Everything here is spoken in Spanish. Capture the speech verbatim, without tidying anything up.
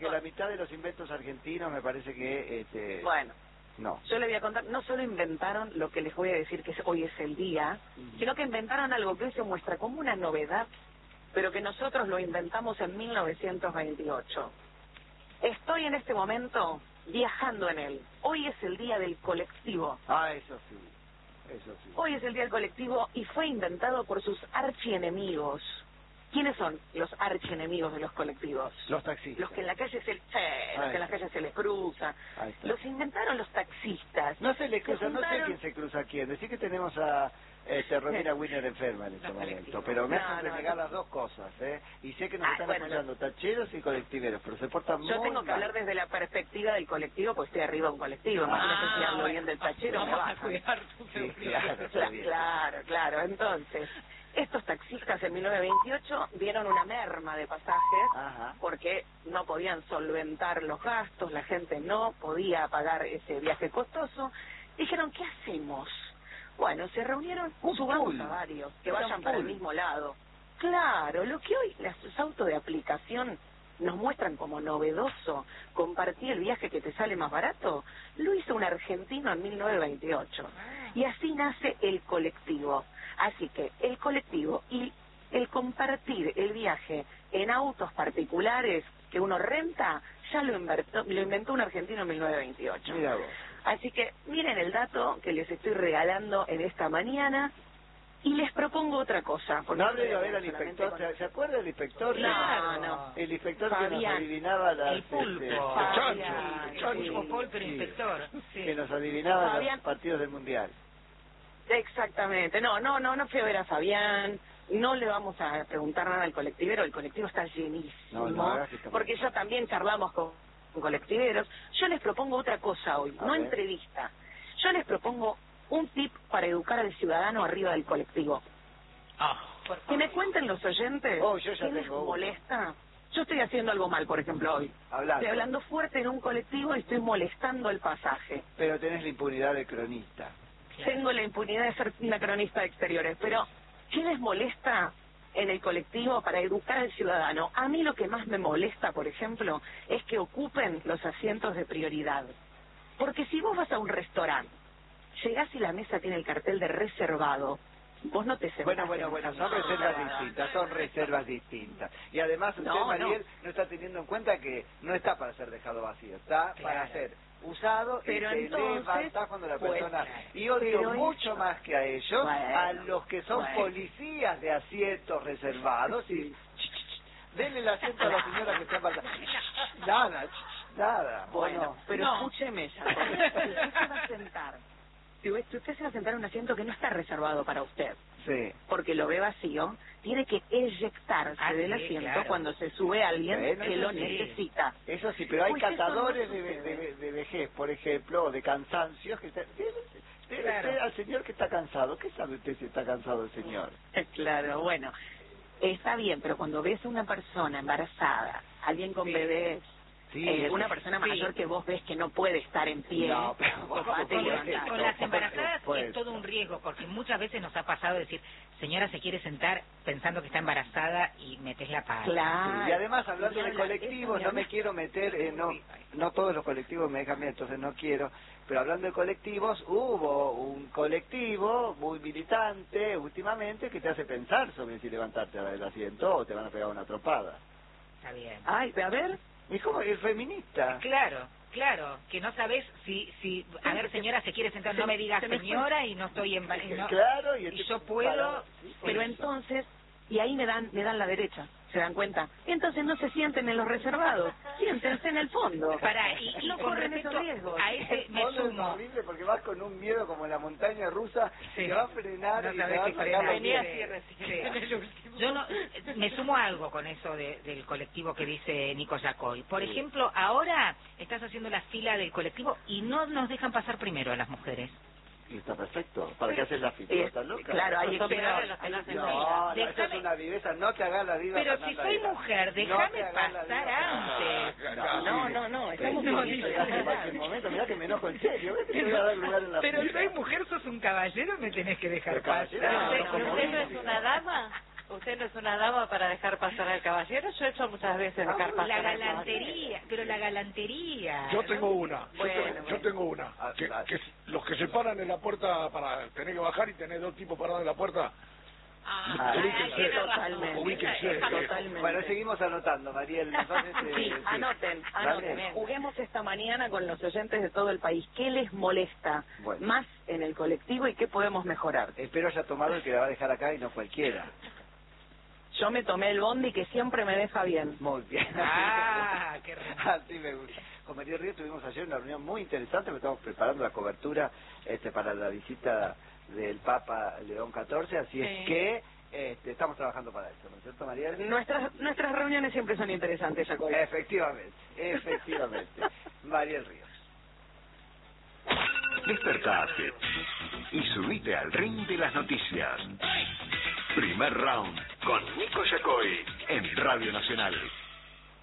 porque la mitad de los inventos argentinos me parece que... Este, bueno, no. Yo le voy a contar, no solo inventaron lo que les voy a decir que es, hoy es el día, uh-huh. sino que inventaron algo que hoy se muestra como una novedad, pero que nosotros lo inventamos en mil novecientos veintiocho. Estoy en este momento viajando en él. Hoy es el día del colectivo. Ah, eso sí, eso sí. Hoy es el día del colectivo y fue inventado por sus archienemigos. ¿Quiénes son los archienemigos de los colectivos? Los taxistas. Los que en la calle se, sí, los que en la calle se les cruza. Los inventaron los taxistas. No se les cruza, no sé quién se cruza a quién. Decir que tenemos a este, Romina Winner enferma en este momento, pero me hacen no, renegar no. las dos cosas, ¿eh? Y sé que nos ah, están bueno, escuchando no. tacheros y colectiveros, pero se portan muy Yo tengo que mal. hablar desde la perspectiva del colectivo, pues estoy arriba de un colectivo. Ah, Imagínate si hablo bueno. bien del tachero, Vamos me bajan. a cuidar tu sí, claro, Claro, claro, claro. Entonces, estos taxistas en mil novecientos veintiocho dieron una merma de pasajes Ajá. porque no podían solventar los gastos, la gente no podía pagar ese viaje costoso. Dijeron, ¿qué hacemos? Bueno, se reunieron, Un subamos pool. a varios, que Era vayan un para el pool. mismo lado. Claro, lo que hoy los autos de aplicación nos muestran como novedoso, compartir el viaje que te sale más barato, lo hizo un argentino en mil novecientos veintiocho. Y así nace el colectivo. Así que el colectivo y el compartir el viaje en autos particulares que uno renta, ya lo inventó, lo inventó un argentino en mil novecientos veintiocho. Mira vos. Así que miren el dato que les estoy regalando en esta mañana y les propongo otra cosa. No hable de ver al inspector, con... ¿se acuerda del inspector? No, no. El inspector Fabián. que nos adivinaba las... El pulpo. Este, Fabián, el chancho, sí. Paul, pero Sí. inspector. Sí. Que nos adivinaba Fabián. los partidos del Mundial. Exactamente. No, no, no, no fui a ver a Fabián. No le vamos a preguntar nada al colectivero. El colectivo está llenísimo. No, no hagas que está porque mal. ya también charlamos con, con colectiveros. Yo les propongo otra cosa hoy, A no ver. entrevista. Yo les propongo un tip para educar al ciudadano arriba del colectivo. Ah, por Que me cuenten los oyentes Oh, yo ya qué les tengo uno. molesta. Yo estoy haciendo algo mal, por ejemplo, hoy. Hablando. Estoy hablando fuerte en un colectivo y estoy molestando el pasaje. Pero tenés la impunidad de cronista. Claro. Tengo la impunidad de ser una cronista de exteriores, pero ¿qué les molesta en el colectivo para educar al ciudadano? A mí lo que más me molesta, por ejemplo, es que ocupen los asientos de prioridad. Porque si vos vas a un restaurante, llegás y la mesa tiene el cartel de reservado, vos no te sentás. Bueno, bueno, en bueno, esa son mesa reservas reservada. distintas, son reservas distintas. Y además usted, No, Mariel, no. no está teniendo en cuenta que no está para ser dejado vacío, está Claro. para ser usado Pero y se entonces, levanta cuando la pues, persona... claro. Y odio Pero mucho eso- más que a ellos, Bueno, a los que son bueno. policías de asientos reservados y... ch, ch, ch, denle el asiento a la señora que está embarazada. Nada, ch, nada. Bueno, ¿o no? pero No. escúcheme ya. porque Si usted se va a sentar, si usted usted se va a sentar en un asiento que no está reservado para usted, Sí. porque lo ve vacío, tiene que eyectarse Ah, del sí, asiento claro. cuando se sube alguien Bueno, que eso lo sí. necesita. Eso sí, pero hay Pues eso no catadores de, sucede. de, de- de vejez, por ejemplo, o de cansancios, que se- debe, debe Claro. ser al señor que está cansado. ¿Qué sabe usted si está cansado el señor? Claro, bueno, está bien, pero cuando ves a una persona embarazada, alguien con Sí. bebés, Sí, eh, eso una sí. persona Sí. mayor que vos ves que no puede estar en pie, No, pero vos vos- te Con, levantás. con las embarazadas Por es todo un riesgo, porque muchas veces nos ha pasado decir, señora se quiere sentar pensando que está embarazada y metes la pata. Claro. Sí, y además, hablando Y de habla- colectivos, eso no me habla- quiero meter, en no, no todos los colectivos me dejan bien, entonces no quiero, pero hablando de colectivos, hubo un colectivo muy militante últimamente que te hace pensar sobre si levantarte del asiento o te van a pegar una tropada. Está bien. Ay, a ver, ¿Y cómo es feminista? Claro, claro, que no sabes si, si, a ver señora se quiere sentar, Se no me- me diga se me fue. señora y no estoy en... y no- Claro, y, y este- yo puedo... parado, sí, por pero eso. entonces, y ahí me dan, me dan la derecha, ¿se dan cuenta? Entonces no se sienten en los reservados, siéntense en el fondo. Para, y, y no con corren respecto esos riesgos. a ese El me fondo es sumo. horrible porque vas con un miedo como en la montaña rusa, Sí. te va a frenar No y sabés te va a qué sacar frenar. los Venía pies. así recién. Sí. Yo no, me sumo a algo con eso de- del colectivo que dice Nico Yacoy. Por Sí. ejemplo, ahora estás haciendo la fila del colectivo y no nos dejan pasar primero a las mujeres. Y está perfecto. ¿Para qué haces la fila? Sí, ¿Estás loca? claro, hay Pero- expertos, pero- hay No, expertos. no, eso es Déjame- una viveza, no te hagas la vida. Pero si Fernanda soy Eva. mujer, No déjame te hagas la pasar vida. antes. No, no, no, estamos Pero en si eso. llegas en cualquier momento, mirá que me enojo en serio, ¿ves que te voy a dar lugar en la Pero fila? soy mujer, sos un caballero, me tenés que dejar Pero pasar. caballero, no, ¿Usted, como usted no dice. es una dama? ¿Usted no es una dama para dejar pasar al caballero? Yo he hecho muchas veces dejar pasar La al caballero. galantería, pero la galantería. Yo tengo una, yo, Bueno, tengo, bueno. yo tengo una. Ah, Que, ah. que los que se paran en la puerta para tener que bajar y tener dos tipos parados en la puerta. Ah, Ah, ubíquense, tiene razón. totalmente. ubíquense. Esa- esa- Totalmente. Bueno, seguimos anotando, Mariel. Entonces, eh, Sí, anoten, anoten. Dale. Juguemos esta mañana con los oyentes de todo el país. ¿Qué les molesta Bueno. más en el colectivo y qué podemos mejorar? Espero haya tomado el que la va a dejar acá y no cualquiera. Yo me tomé el bondi que siempre me deja bien. Muy bien. Ah, qué rico. Así me gusta. Con María Ríos tuvimos ayer una reunión muy interesante, porque estamos preparando la cobertura este, para la visita del Papa León catorce, así Sí. es que este, estamos trabajando para eso, ¿no es cierto, María? Nuestras nuestras reuniones siempre son interesantes, Jacob. Efectivamente, efectivamente. María Ríos. Despertate y subite al ring de las noticias. Primer round con Nico Yacoy en Radio Nacional.